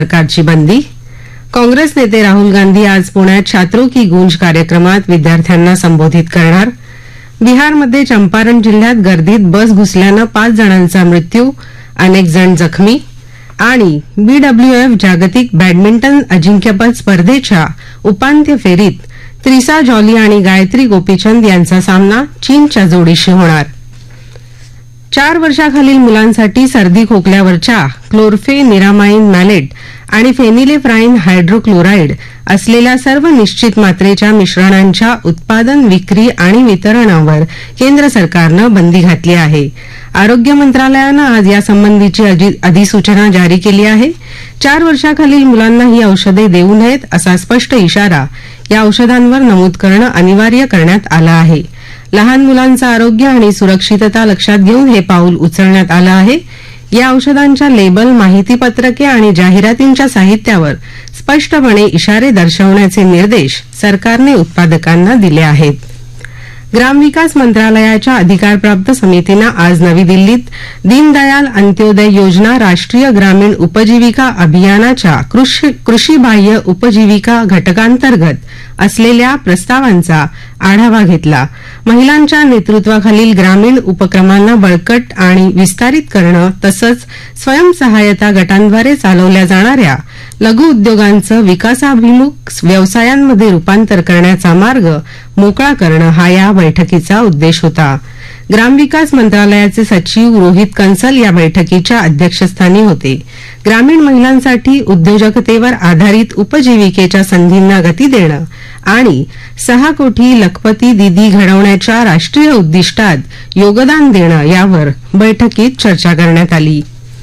सरकारची बंदी. काँग्रेस नेते राहुल गांधी आज पुण्यात छात्रों की गूंज कार्यक्रमात विद्यार्थ्यांना संबोधित करणार. बिहारमध्ये चंपारण जिल्ह्यात गर्दीत बस घुसल्यानं 5 जणांचा मृत्यू, अनेक जण जखमी. आणि BWF जागतिक बॅडमिंटन अजिंक्यपद स्पर्धेच्या उपांत्य फेरीत त्रिसा जॉली आणि गायत्री गोपीचंद यांचा सामना चीनच्या जोडीशी होणार. 4 वर्षाखालील मुलांसाठी सर्दी खोकल्यावरच्या क्लोरफेनिरामाइन मॅलेट आणि फेनिलेफ्राइन हायड्रोक्लोराइड असलेल्या सर्व निश्चित मात्रेच्या मिश्रणांच्या उत्पादन, विक्री आणि वितरणावर केंद्र सरकारनं बंदी घातली आहे. आरोग्य मंत्रालयानं आज यासंबंधीची अधिसूचना जारी केली आहे. 4 वर्षाखालील मुलांना ही औषधे देऊ नयेत असा स्पष्ट इशारा या औषधांवर नमूद करणं अनिवार्य करण्यात आलं आहे. लहान मुलांचं आरोग्य आणि सुरक्षितता लक्षात घेऊन हे पाऊल उचलण्यात आलं आहे. या औषधांच्या लेबल, माहितीपत्रके आणि जाहिरातींच्या साहित्यावर स्पष्टपणे इशारे दर्शवण्याचे निर्देश सरकारने उत्पादकांना दिले आहेत. ग्रामविकास मंत्रालयाच्या अधिकारप्राप्त समितीनं आज नवी दिल्लीत दीनदयाल अंत्योदय योजना राष्ट्रीय ग्रामीण उपजीविका अभियानाच्या कृषीबाह्य उपजीविका घटकांतर्गत असलेल्या प्रस्तावांचा आढावा घेतला. महिलांच्या नेतृत्वाखालील ग्रामीण उपक्रमांना बळकट आणि विस्तारित करणं तसंच स्वयंसहायता गटांद्वारे चालवल्या जाणाऱ्या लघु उद्योगांचं विकासाभिमुख व्यवसायांमध्ये रूपांतर करण्याचा मार्ग मोकळा करणं हा या बैठकीचा उद्देश होता. ग्रामविकास मंत्रालयाचे सचिव रोहित कंसल या बैठकीच्या अध्यक्षस्थानी होते. ग्रामीण महिलांसाठी उद्योजकतेवर आधारित उपजीविकेच्या संधींना गती देणं आणि 6 कोटी लखपती दीदी घडवण्याच्या राष्ट्रीय उद्दिष्टात योगदान देणं यावर बैठकीत चर्चा करण्यात आली.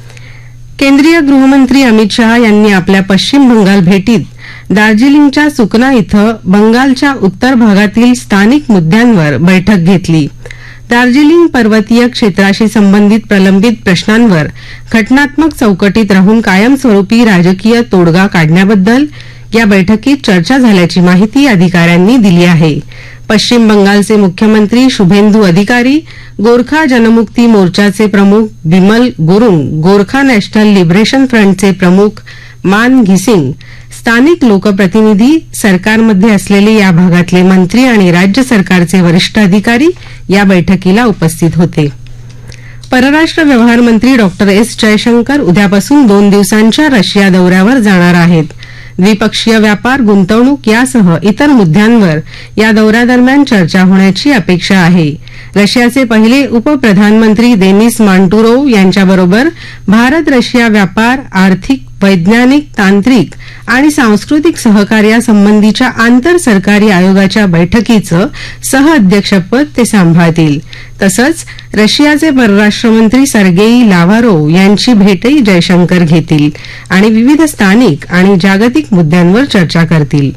केंद्रीय गृहमंत्री अमित शहा यांनी आपल्या पश्चिम बंगाल भेटीत दार्जिलिंगच्या सुकना इथं बंगालच्या उत्तर भागातील स्थानिक मुद्द्यांवर बैठक घेतली. दार्जिलिंग पर्वतीय क्षेत्राशी संबंधित प्रलंबित प्रश्नांवर घटनात्मक चौकटीत राहून कायमस्वरूपी राजकीय तोडगा काढण्याबद्दल या बैठकीत चर्चा झाल्याची माहिती अधिकाऱ्यांनी दिली आहे. पश्चिम बंगालचे मुख्यमंत्री शुभेंदू अधिकारी, गोरखा जनमुक्ती मोर्चाचे प्रमुख बिमल गुरुंग, गोरखा नॅशनल लिबरेशन फ्रंटचे प्रमुख मान घिसिंग, स्थानिक लोकप्रतिनिधी, सरकारमध्ये असलेले या भागातले मंत्री आणि राज्य सरकारचे वरिष्ठ अधिकारी या बैठकीला उपस्थित होते. परराष्ट्र व्यवहार मंत्री डॉ एस जयशंकर उद्यापासून 2 दिवसांच्या रशिया दौऱ्यावर जाणार आहेत. द्विपक्षीय व्यापार, गुंतवणूक यासह इतर मुद्द्यांवर या दौऱ्यादरम्यान चर्चा होण्याची अपेक्षा आहे. रशियाचे पहिले उपप्रधानमंत्री देनिस मांटुरोव यांच्याबरोबर भारत रशिया व्यापार, आर्थिक, वैज्ञानिक, तांत्रिक आणि सांस्कृतिक सहकार्यासंबंधीच्या आंतर सरकारी आयोगाच्या बैठकीचं सहअध्यक्षपद ते सांभाळतील. तसंच रशियाचे परराष्ट्र मंत्री सर्गेई लाव्हारोव्ह यांची भेटही जयशंकर घेतील आणि विविध स्थानिक आणि जागतिक मुद्द्यांवर चर्चा करतील.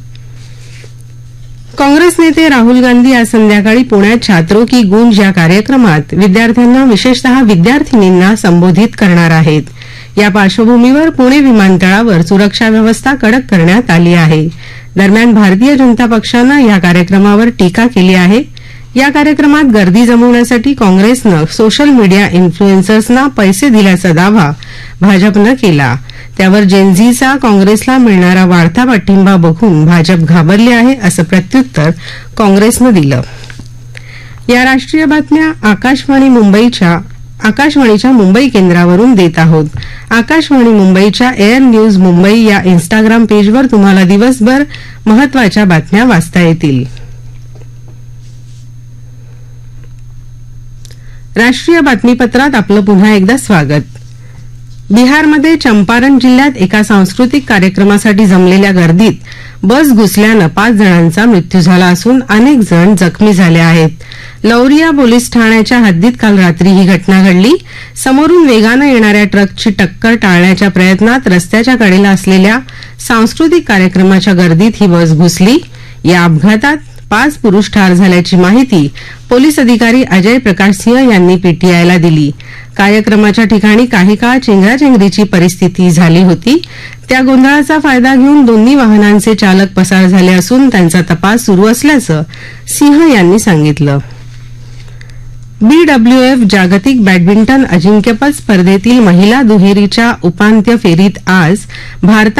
काँग्रेस नेते राहुल गांधी आज संध्याकाळी पुण्यात छात्रों की गूंज या कार्यक्रमात विद्यार्थ्यांना, विशेषतः विद्यार्थिनींना संबोधित करणार आहेत. या पार्श्वभूमीवर पुणे विमानतळावर सुरक्षा व्यवस्था कडक करण्यात आली आहे. दरम्यान भारतीय जनता पक्षानं या कार्यक्रमावर टीका केली आहे. या कार्यक्रमात गर्दी जमवण्यासाठी काँग्रेसनं सोशल मीडिया इन्फ्लुएन्सर्सना पैसे दिल्याचा दावा भाजपनं केला. त्यावर जेनझीचा काँग्रेसला मिळणारा वाढता पाठिंबा बघून भाजप घाबरले आहे, असं प्रत्युत्तर काँग्रेसनं दिलं. या राष्ट्रीय बातम्या आकाशवाणीच्या मुंबई केंद्रावरून देत आहोत. आकाशवाणी मुंबईच्या एअर न्यूज मुंबई या इन्स्टाग्राम पेजवर तुम्हाला दिवसभर महत्वाच्या बातम्या वाचता येतील. राष्ट्रीय बातमीपत्रात आपलं पुन्हा एकदा स्वागत. बिहारमध्ये चंपारण जिल्ह्यात एका सांस्कृतिक कार्यक्रमासाठी जमलेल्या गर्दीत बस घुसल्यानं 5 जणांचा मृत्यू झाला असून अनेक जण जखमी झाले आहेत. लौरिया पोलीस ठाण्याच्या हद्दीत काल रात्री ही घटना घडली. समोरून वेगानं येणाऱ्या ट्रकची टक्कर टाळण्याच्या प्रयत्नात रस्त्याच्या कडेला असलेल्या सांस्कृतिक कार्यक्रमाच्या गर्दीत ही बस घुसली. या अपघातात 5 पुरुष ठार झाल्याची माहिती पोलीस अधिकारी अजय प्रकाश सिंह यांनी पीटीआयला दिली. कार्यक्रमाच्या ठिकाणी काही काळ चेंगराचेंगरीची परिस्थिती झाली होती. त्या गोंधळाचा फायदा घेऊन दोन्ही वाहनांचे चालक पसार झाले असून त्यांचा तपास सुरू असल्याचं सिंह यांनी सांगितलं. BWF जागतिक बॅडमिंटन अजिंक्यपद स्पर्धेतील महिला दुहेरीच्या उपांत्य फेरीत आज भारतात